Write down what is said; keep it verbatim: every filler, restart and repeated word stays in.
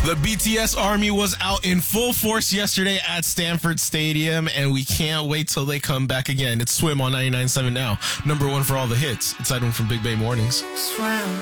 The B T S Army was out in full force yesterday at Stanford Stadium, and we can't wait till they come back again. It's Swim on ninety-nine point seven now. Number one for all the hits. It's Edwin from Big Bay Mornings. Swim.